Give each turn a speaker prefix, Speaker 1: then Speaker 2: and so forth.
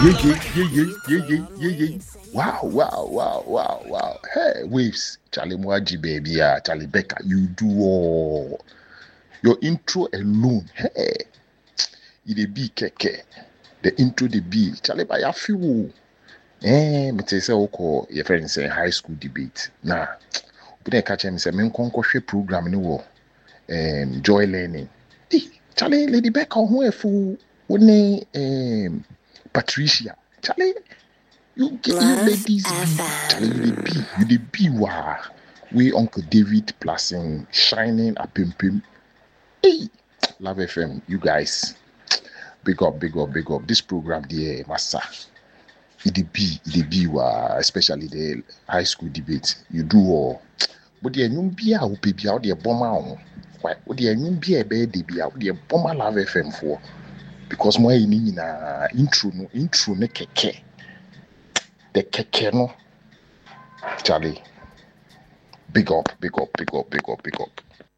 Speaker 1: Yeah. Wow. Hey, waves. Charlie Mwaji, baby. Charlie Becker, you do all. Your intro alone. Hey, it be keke. The intro, the be. Charlie, by a few. Me say, okay, your friend say high school debate. Nah, but then catch him say, men concoche program in the war. Joy learning. Hey, Charlie, Lady Becker, who a fool. Patricia. Charlie. You ladies be you the be wow. We Uncle David Plasing shining a pim. Hey, Love FM, you guys. Big up. This program there, master. It be wow, especially the high school debate. You do all. But the new be a who be out the bomber on. Why would the new be a baby be out the bomber Love FM for? Because my in intro ne keke. The keke no. Charlie, big up.